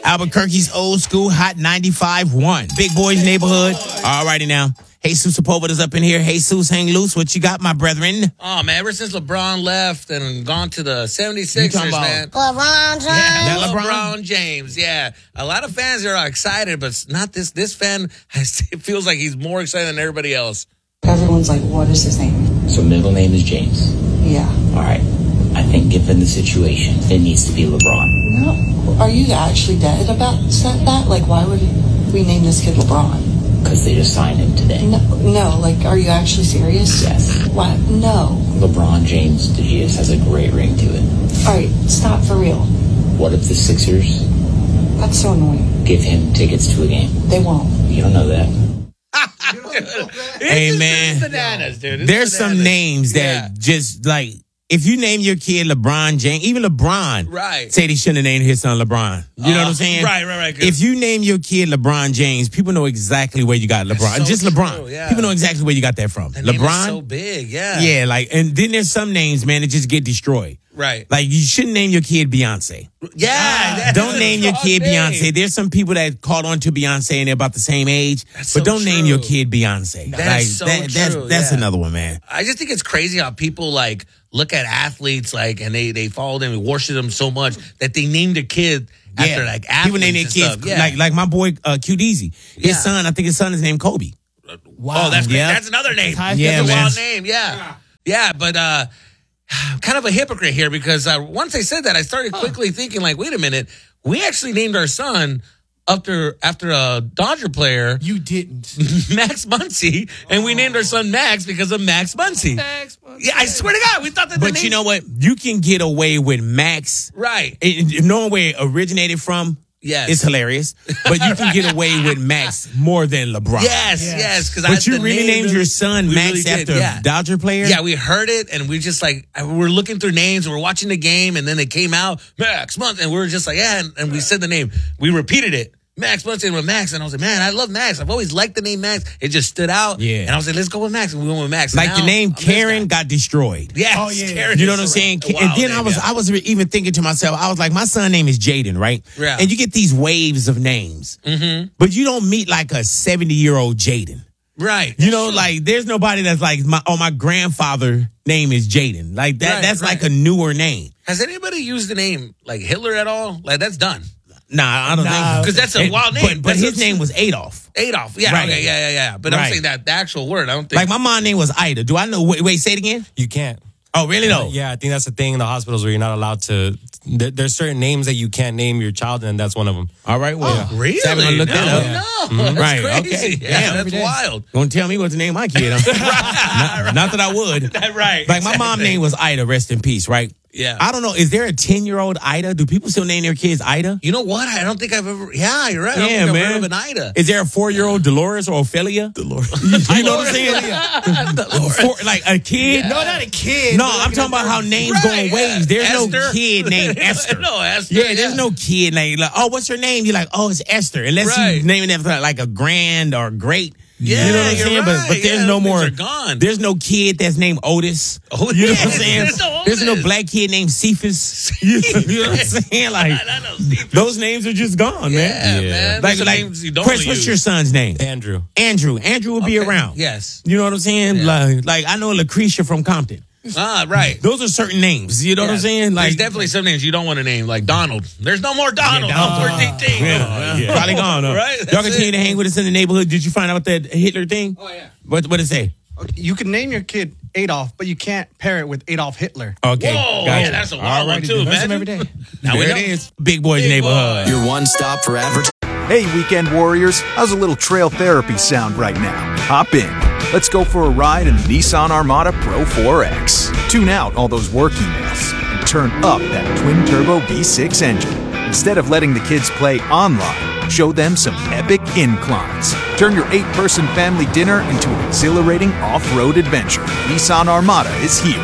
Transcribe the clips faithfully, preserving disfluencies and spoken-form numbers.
Albuquerque's old school hot ninety-five point one. Big Boys Neighborhood. All righty now. Jesus Sepulveda's up in here. Jesus, hang loose. What you got, my brethren? Oh, man, ever since LeBron left and gone to the seventy-sixers, man. LeBron James. Yeah, LeBron? LeBron James, yeah. A lot of fans are excited, but not this. This fan, has, it feels like he's more excited than everybody else. Everyone's like, what is his name? So middle name is James. Yeah. All right. I think given the situation, it needs to be LeBron. No. Are you actually dead about that? Like, why would we name this kid LeBron? Because they just signed him today. No, no, like, are you actually serious? Yes. Why? No. LeBron James DeGius has a great ring to it. All right, stop for real. What if the Sixers That's so annoying. give him tickets to a game? They won't. You don't know that. Hey, It's man. bananas, dude. It's There's some bananas. names that Yeah. just like, if you name your kid LeBron James, even LeBron, Right. say they shouldn't have named his son LeBron. You know Uh, what I'm saying? right, right, right. If you name your kid LeBron James, people know exactly where you got LeBron. so Just true, LeBron. yeah. People know exactly where you got that from. The name LeBron. is so big, yeah. yeah, like, and then there's some names, man, that just get destroyed. Right. Like, you shouldn't name your kid Beyonce. Yeah. that is Don't a name your strong kid name. Beyonce. There's some people that caught on to Beyonce and they're about the same age, That's but so don't name true. your kid Beyonce. That's like, so that, that's true, that's yeah. another one, man. I just think it's crazy how people like look at athletes like and they they follow them and worship them so much that they named their kid after like athletes. people name their and kids stuff. Yeah. like like my boy uh, Q D Z. His Yeah. son, I think his son is named Kobe. Oh, that's Yeah. that's another name. That's Yeah, a that's a man. wild name. Yeah, yeah, but uh, kind of a hypocrite here because uh, once I said that, I started quickly thinking like, wait a minute, we actually named our son after after a Dodger player, You didn't. Max Muncy, and we named our son Max because of Max Muncy. Max Muncy. Yeah, I swear to God, we thought that. the But name- you know what? You can get away with Max. right? It, it- knowing where it originated from, Yes. it's hilarious. But you can get away with Max more than LeBron. Yes, Yes. yes. Because But you really named your son we Max really did, after yeah. a Dodger player? Yeah, we heard it, and we just like we we're looking through names, and we're watching the game, and then they came out Max Muncy, and we were just like, yeah, and, and we said the name, we repeated it, Max Muncy, and with Max, and I was like, man, I love Max. I've always liked the name Max. It just stood out, Yeah. And I was like, let's go with Max, and we went with Max. Like Now, the name I'm this Karen guy. got destroyed. Yes, Oh, yeah. Karen You know is what I'm a saying? wild And then name, I was yeah. I was even thinking to myself, I was like, my son's name is Jaden, right? Yeah. And you get these waves of names, mm-hmm. but you don't meet like a seventy year old Jaden. right. You know, like there's nobody that's like, my oh my grandfather name is Jaden. Like that. Right, that's right. like a newer name. Has anybody used the name like Hitler at all? Like that's done Nah, I don't Nah. think because that's a And- wild name. But, but That's his a- name was Adolf. Adolf. Yeah, Right. okay, yeah, yeah, yeah. But I'm Right. saying that the actual word. I don't think Like my mom name was Ida. Do I know? Wait, wait say it again. You can't. Oh, really though? Yeah, I think that's the thing in the hospitals where you're not allowed to. There, there's certain names that you can't name your child, and that's one of them. All right. Well, really. So I'm gonna look no, that up. no, that's Right, crazy. okay. Yeah, Damn. that's wild. Don't tell me what to name my kid. not, not that I would. Right. Like my mom name was Ida. Rest in peace. Right. Yeah. I don't know. Is there a ten year old Ida? Do people still name their kids Ida? You know what? I don't think I've ever. Yeah, you're right. I don't Yeah, think I've man. heard of an Ida. Is there a four year old Dolores or Ophelia? Dolores. You know what I'm saying? Four- like a kid? No, not a kid. No, but I'm like talking an about how adult. names Right, go in yeah. waves. There's no Esther. kid named Esther. No, Esther. Yeah, there's no kid named like, oh, what's her name? You're like, oh, it's Esther. Unless Right. you naming it for like a grand or great. Yeah, you know what I'm you're saying? But but right. there's Yeah, no those more. things are gone. There's no kid that's named Otis. Oh, you know yeah, what I'm saying? there's no There's no Otis. black kid named Cephas. You, you know what I'm saying? Like I know Cephas. those names are just gone, Yeah, man. man. Like Those are like names you don't Chris, wanna what's use. your son's name? Andrew. Andrew. Andrew will be Okay. around. Yes. You know what I'm saying? Yeah. Like like I know Lucretia from Compton. Ah, right. Those are certain names. You know what I'm Yeah. saying? Like There's definitely some names you don't want to name, like Donald. There's no more Donald. Donald. No more D T. Yeah, yeah. Probably gone. Huh? Right? Y'all That's continue it. to hang with us in the neighborhood. Did you find out that Hitler thing? Oh, yeah. What what did it say? You can name your kid Adolf, but you can't pair it with Adolf Hitler. Okay. Whoa, gotcha. yeah, that's a wild one Alrighty, too, learn man. some every day. Now we there know. it is. Big Boys Big Neighborhood. Boy. Your one stop for advertising. Hey, weekend warriors, how's a little trail therapy sound right now? Hop in. Let's go for a ride in the Nissan Armada Pro four X. Tune out all those work emails and turn up that twin-turbo V six engine. Instead of letting the kids play online, show them some epic inclines. Turn your eight-person family dinner into an exhilarating off-road adventure. Nissan Armada is here.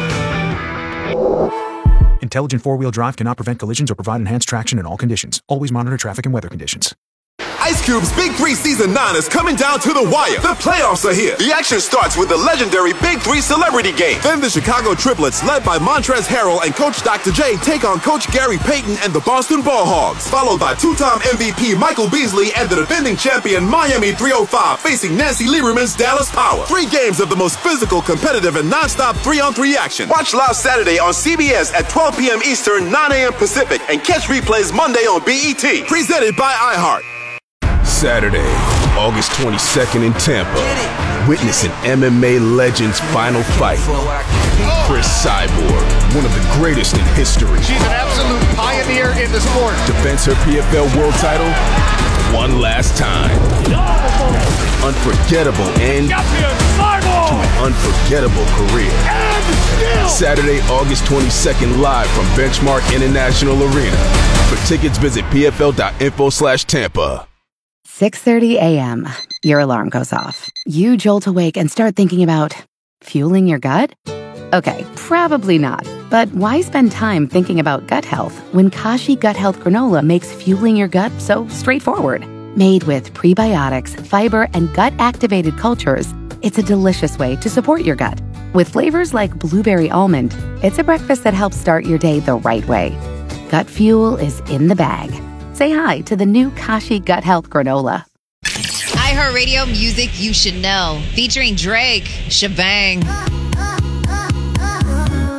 Intelligent four-wheel drive cannot prevent collisions or provide enhanced traction in all conditions. Always monitor traffic and weather conditions. Ice Cube's Big Three Season nine is coming down to the wire. The playoffs are here. The action starts with the legendary Big Three Celebrity Game. Then the Chicago Triplets, led by Montrezl Harrell and Coach Doctor J, take on Coach Gary Payton and the Boston Ball Hogs. Followed by two-time M V P Michael Beasley and the defending champion Miami three oh five facing Nancy Lieberman's Dallas Power. Three games of the most physical, competitive, and non-stop three-on-three action. Watch live Saturday on C B S at twelve p.m. Eastern, nine a.m. Pacific, and catch replays Monday on B E T. Presented by iHeart. Saturday, August twenty-second in Tampa. Witness an M M A legend's final fight. Chris Cyborg, one of the greatest in history. She's an absolute pioneer in the sport. Defends her P F L world title one last time. Unforgettable end to an unforgettable career. Saturday, August twenty-second, live from Benchmark International Arena. For tickets, visit pfl.info slash Tampa. six thirty a.m. Your alarm goes off. You jolt awake and start thinking about fueling your gut? Okay, probably not. But why spend time thinking about gut health when Kashi Gut Health Granola makes fueling your gut so straightforward? Made with prebiotics, fiber, and gut-activated cultures, it's a delicious way to support your gut. With flavors like blueberry almond, it's a breakfast that helps start your day the right way. Gut fuel is in the bag. Say hi to the new Kashi Gut Health Granola. iHeartRadio music you should know. Featuring Drake, Shebang.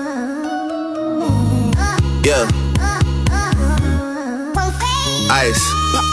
Yeah. Ice.